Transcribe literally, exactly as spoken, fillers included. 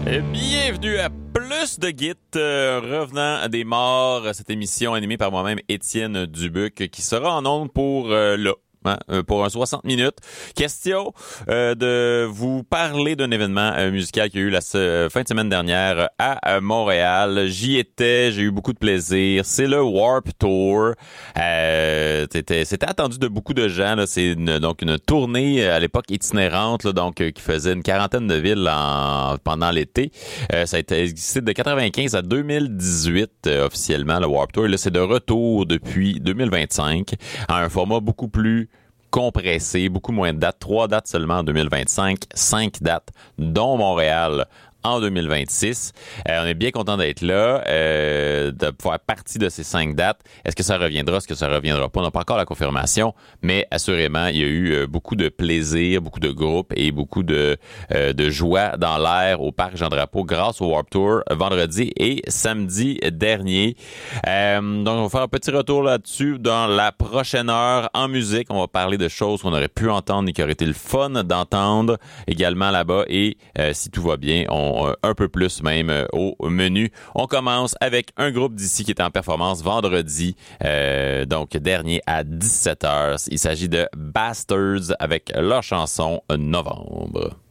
Et bienvenue à Plus de Git, euh, revenant des morts, cette émission animée par moi-même, Étienne Dubuc, qui sera en ondes pour euh, là. Hein, pour un soixante minutes. Question euh, de vous parler d'un événement euh, musical qui a eu la euh, fin de semaine dernière à, à Montréal. J'y étais, j'ai eu beaucoup de plaisir. C'est le Warped Tour. Euh, c'était, c'était attendu de beaucoup de gens. Là. C'est une, donc une tournée à l'époque itinérante, là, donc euh, qui faisait une quarantaine de villes en, pendant l'été. Euh, ça a été existé de quatre-vingt-quinze à deux mille dix-huit euh, officiellement, le Warped Tour. Et là, c'est de retour depuis deux mille vingt-cinq à un format beaucoup plus compressé, beaucoup moins de dates, trois dates seulement en deux mille vingt-cinq, cinq dates, dont Montréal en deux mille vingt-six. Euh, on est bien content d'être là, euh, de faire partie de ces cinq dates. Est-ce que ça reviendra, est-ce que ça reviendra pas? On n'a pas encore la confirmation, mais assurément, il y a eu euh, beaucoup de plaisir, beaucoup de groupes et beaucoup de, euh, de joie dans l'air au Parc Jean-Drapeau grâce au Warped Tour vendredi et samedi dernier. Euh, donc, on va faire un petit retour là-dessus dans la prochaine heure en musique. On va parler de choses qu'on aurait pu entendre et qui auraient été le fun d'entendre également là-bas. Et euh, si tout va bien, on un peu plus même euh, au menu. On commence avec un groupe d'ici qui est en performance vendredi, euh, donc dernier à dix-sept heures. Il s'agit de Bastards avec leur chanson Novembre.